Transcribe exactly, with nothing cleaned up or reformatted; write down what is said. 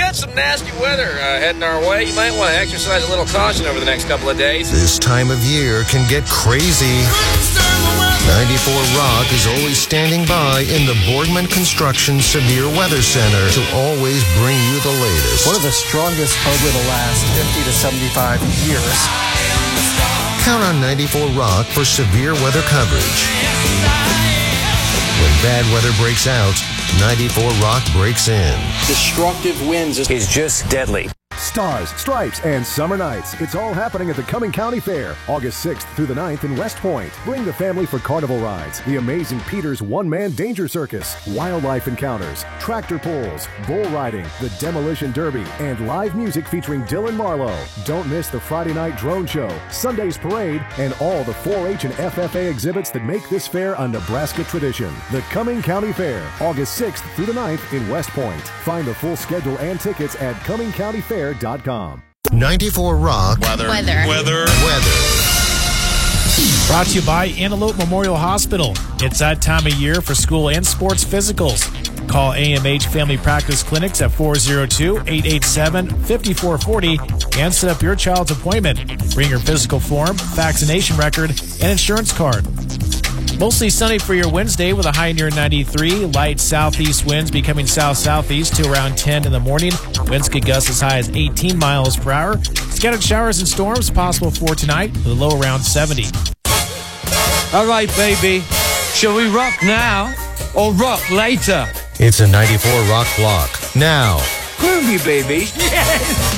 got some nasty weather uh, heading our way. You might want to exercise a little caution over the next couple of days. This time of year can get crazy. ninety-four Rock is always standing by in the Boardman Construction Severe Weather Center to always bring you the latest. One of the strongest over the last fifty to seventy-five years. Count on ninety-four Rock for severe weather coverage. When bad weather breaks out, ninety-four Rock breaks in. Destructive winds is just deadly. Stars, Stripes, and Summer Nights. It's all happening at the Cumming County Fair, August sixth through the ninth in West Point. Bring the family for carnival rides, the amazing Peter's One-Man Danger Circus, wildlife encounters, tractor pulls, bull riding, the Demolition Derby, and live music featuring Dylan Marlowe. Don't miss the Friday night drone show, Sunday's parade, and all the four H and F F A exhibits that make this fair a Nebraska tradition. The Cumming County Fair, August sixth through the ninth in West Point. Find the full schedule and tickets at cumming county fair dot com. ninety-four Rock. Weather. Weather. Weather. Weather. Brought to you by Antelope Memorial Hospital. It's that time of year for school and sports physicals. Call A M H Family Practice Clinics at four oh two, eight eight seven, five four four oh and set up your child's appointment. Bring your physical form, vaccination record, and insurance card. Mostly sunny for your Wednesday with a high near ninety-three. Light southeast winds becoming south-southeast to around ten in the morning. Winds could gust as high as eighteen miles per hour. Scattered showers and storms possible for tonight with a low around seventy. All right, baby. Shall we rock now or rock later? It's a ninety-four Rock block. Now. Groovy, baby. Yes!